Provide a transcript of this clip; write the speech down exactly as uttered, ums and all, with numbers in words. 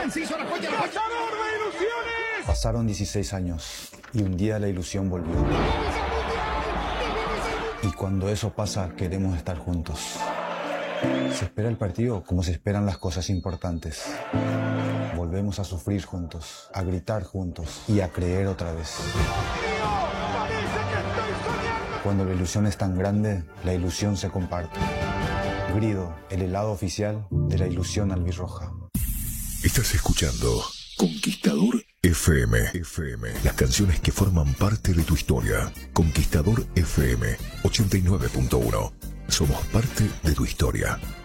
Enciso, la joya, la joya. ¡Cazador de ilusiones! Pasaron dieciséis años y un día la ilusión volvió. Y cuando eso pasa, queremos estar juntos. Se espera el partido como se esperan las cosas importantes. Volvemos a sufrir juntos, a gritar juntos y a creer otra vez. Cuando la ilusión es tan grande, la ilusión se comparte. Grido, el helado oficial de la ilusión albirroja. Estás escuchando Conquistador F M. F M. Las canciones que forman parte de tu historia. Conquistador F M ochenta y nueve punto uno. Somos parte de tu historia.